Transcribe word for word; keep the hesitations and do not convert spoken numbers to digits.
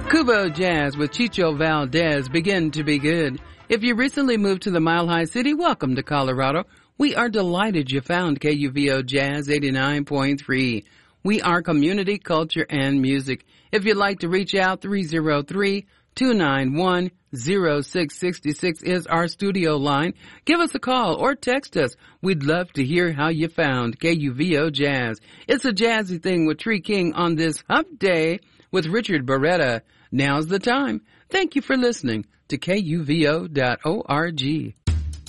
Kubo Jazz with Chicho Valdez begin to be good. If you recently moved to the Mile High City, welcome to Colorado. We are delighted you found K U V O Jazz eighty-nine point three. We are community, culture, and music. If you'd like to reach out, three oh three, two nine one, oh six six six is our studio line. Give us a call or text us. We'd love to hear how you found K U V O Jazz. It's a jazzy thing with Tree King on this hump day with Richard Beretta. Now's the time. Thank you for listening to K U V O dot org.